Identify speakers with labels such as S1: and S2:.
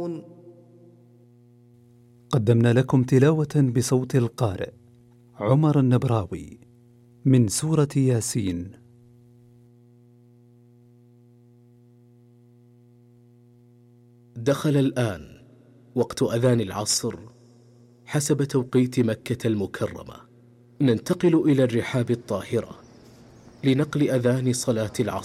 S1: قدمنا لكم تلاوة بصوت القارئ عمر النبراوي من سورة ياسين.
S2: دخل الآن وقت أذان العصر حسب توقيت مكة المكرمة. ننتقل إلى الرحاب الطاهرة لنقل أذان صلاة العصر.